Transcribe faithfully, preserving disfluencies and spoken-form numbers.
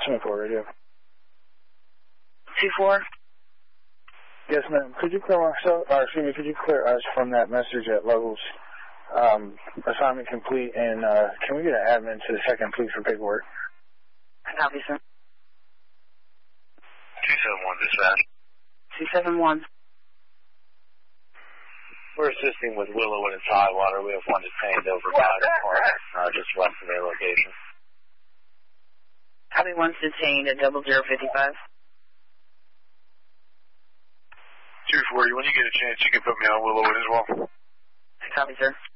twenty-four radio. two four? Yes, ma'am. Could you clear myself, or excuse me, could you clear us from that message at levels, um, assignment complete, and uh, can we get an admin to the second, please, for paperwork? Copy, sir. two seven one, dispatch. two seven one. We're assisting with Willow and Tidewater. We have one detained over by the park, uh, just west of their location. Copy, one's detained at double zero fifty five. two four, when you get a chance, you can put me on Willow as well. Copy, sir.